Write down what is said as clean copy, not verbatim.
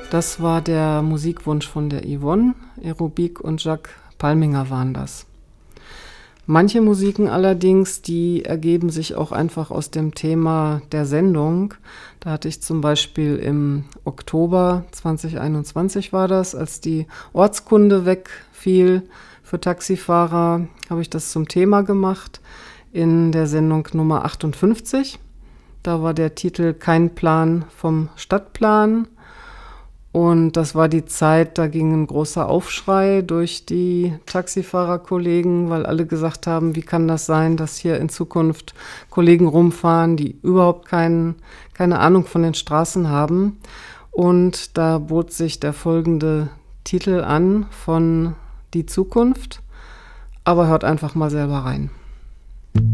Das war der Musikwunsch von der Yvonne. Aerobik und Jacques Palminger waren das. Manche Musiken allerdings, die ergeben sich auch einfach aus dem Thema der Sendung. Da hatte ich zum Beispiel im Oktober 2021 war das, als die Ortskunde wegfiel für Taxifahrer, habe ich das zum Thema gemacht in der Sendung Nummer 58. Da war der Titel Kein Plan vom Stadtplan. Und das war die Zeit, da ging ein großer Aufschrei durch die Taxifahrerkollegen, weil alle gesagt haben, wie kann das sein, dass hier in Zukunft Kollegen rumfahren, die überhaupt keine Ahnung von den Straßen haben. Und da bot sich der folgende Titel an von Die Zukunft. Aber hört einfach mal selber rein.